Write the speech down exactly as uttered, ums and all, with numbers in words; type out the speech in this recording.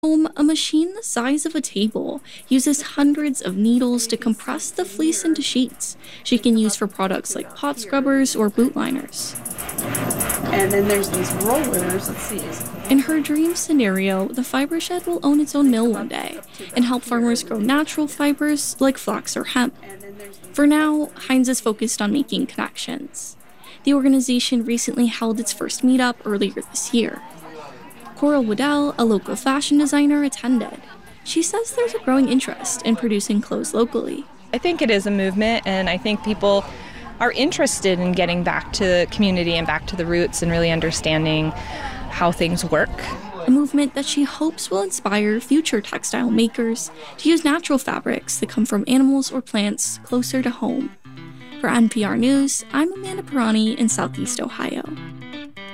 Home, a machine the size of a table uses hundreds of needles to compress the fleece into sheets she can use for products like pot scrubbers or boot liners. And then there's these rollers, let's see. In her dream scenario, the fiber shed will own its own mill one day and help farmers grow natural fibers like flax or hemp. For now, Heinz is focused on making connections. The organization recently held its first meetup earlier this year. Coral Waddell, a local fashion designer, attended. She says there's a growing interest in producing clothes locally. I think it is a movement, and I think people are interested in getting back to the community and back to the roots and really understanding how things work. A movement that she hopes will inspire future textile makers to use natural fabrics that come from animals or plants closer to home. For N P R News, I'm Amanda Pirani in Southeast Ohio.